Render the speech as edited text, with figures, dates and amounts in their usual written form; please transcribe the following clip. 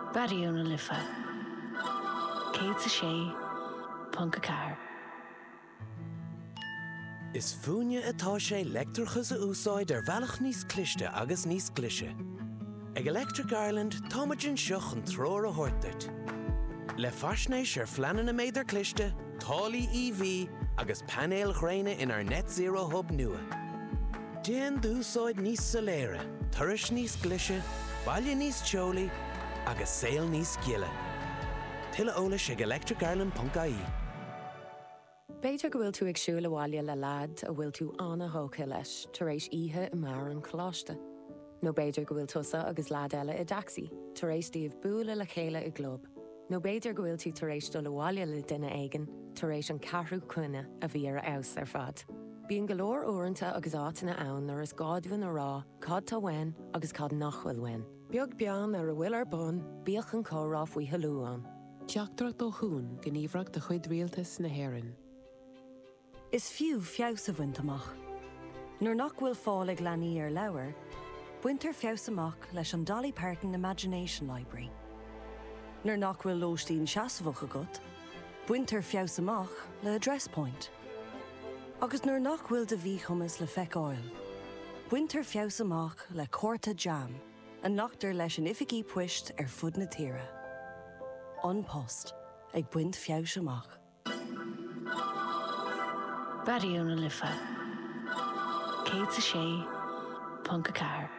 Bariúna lifa. Céad sa sé, Punca Car. Is fúne atá sé leictreachas a úsáid bhealach níos cliste agus níos clise. Ag Electric Ireland táimeann seach an tróir a thuirteart. Le faisnéis fleanan na méidir cliste, tálaí EV agus panéal ghréine inar net zero hub nua. Déan d'úsáid níos soléire, turais níos glise, baile níos teolaí agus saol níos giile. Tuile eolais ag electricireland.ie. Beidir go bhfuil tú ag siúil abhaile le lad a bhfuil tú anna hócha leis tar éis oíche i mar an chláiste. nó beidir go bhfuil tusa agus lad eile i daxi tar éis díobh buaile le chéile i glob. nó beidir go bhfuil tú tar éis dul abhaile le duine éigean tar éis an carthú cuine a bhí ar aus ar fad. Bíonn go leor uaireanta agus átainna ann ar is gáidmhain a rá, cad tá wein agus cad nachhfuil wein. Beag bean ar a bhfuil ar bun, bíoch an córá faoi halúán. Teachtarach dó hún gníomhreacht de chuid rialtas na hÉireann. Is fiú fios a bhaint amach. Nuair nach bhfuil fáil ag leanaí ar leabhar, buintear fios amach leis an Dolly Parton Imagination Library. Nuair nach bhfuil lóistín seasamhach agat, buintear fios amach le Address Point. Agus nuair nach bhfuil de bhí chumas le feiceáil, buintear fios amach le Córta Jam, a nachtar leis an ificí puist ar fud na tíre. An post ag buint fios amach. Bariúna lifa. Céad sa sé, Punca Car.